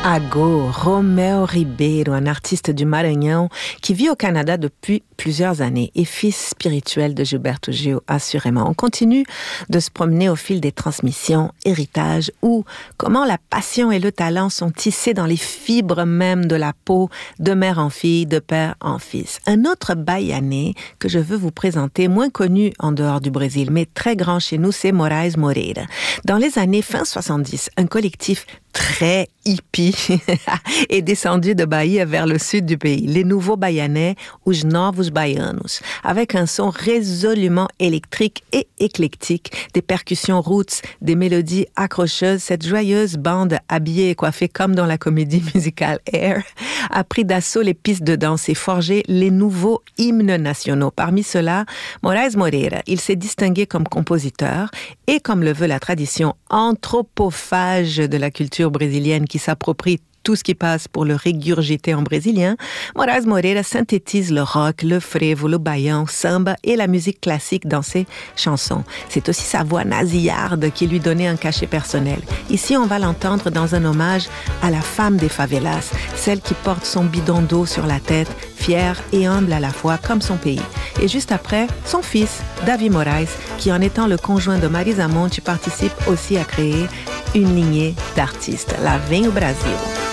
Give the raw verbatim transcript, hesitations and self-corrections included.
Ago, Romeu Ribeiro, un artiste du Maranhão qui vit au Canada depuis plusieurs années et fils spirituel de Gilberto Gil, assurément. On continue de se promener au fil des transmissions, héritages ou comment la passion et le talent sont tissés dans les fibres même de la peau de mère en fille, de père en fils. Un autre baianais que je veux vous présenter, moins connu en dehors du Brésil, mais très grand chez nous, c'est Moraes Moreira. Dans les années fin soixante-dix, un collectif très hippie est descendu de Bahia vers le sud du pays, les nouveaux Baianais, os Novos Baianos, avec un son résolument électrique et éclectique, des percussions roots, des mélodies accrocheuses. Cette joyeuse bande habillée et coiffée comme dans la comédie musicale Air a pris d'assaut les pistes de danse et forgé les nouveaux hymnes nationaux. Parmi ceux-là, Moraes Moreira, il s'est distingué comme compositeur et comme le veut la tradition anthropophage de la culture brésilienne qui s'approprie tout ce qui passe pour le régurgiter en brésilien, Moraes Moreira synthétise le rock, le frevo, le baião, samba et la musique classique dans ses chansons. C'est aussi sa voix nasillarde qui lui donnait un cachet personnel. Ici, on va l'entendre dans un hommage à la femme des favelas, celle qui porte son bidon d'eau sur la tête, fière et humble à la fois comme son pays. Et juste après, son fils, Davi Moraes, qui en étant le conjoint de Marisa Monte, participe aussi à créer une lignée d'artistes. Lá vem o Brasil.